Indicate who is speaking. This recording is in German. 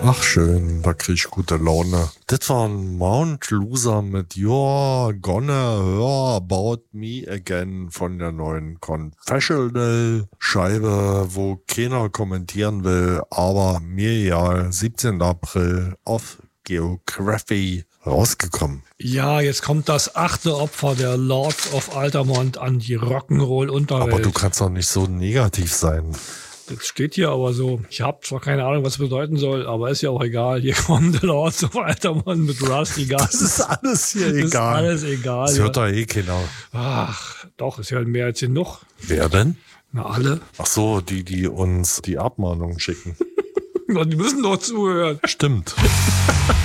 Speaker 1: Ach schön, da krieg ich gute Laune. Das war ein Mount Loser mit You're gonna hear about me again von der neuen Confessional-Scheibe, wo keiner kommentieren will, aber mir ja 17. April auf Geography rausgekommen.
Speaker 2: Ja, jetzt kommt das 8. Opfer der Lords of Altamont an die Rock'n'Roll-Unterwelt.
Speaker 1: Aber du kannst doch nicht so negativ sein.
Speaker 2: Das steht hier aber so. Ich habe zwar keine Ahnung, was es bedeuten soll, aber ist ja auch egal. Hier kommen die Lords of Altamont mit Rusty Gus.
Speaker 1: Das ist alles hier egal.
Speaker 2: Das ist alles egal.
Speaker 1: Das hört doch eh keiner.
Speaker 2: Ach, doch, es hören mehr als genug.
Speaker 1: Wer denn?
Speaker 2: Na, alle.
Speaker 1: Ach so, die uns die Abmahnung schicken.
Speaker 2: Die müssen doch zuhören.
Speaker 1: Stimmt.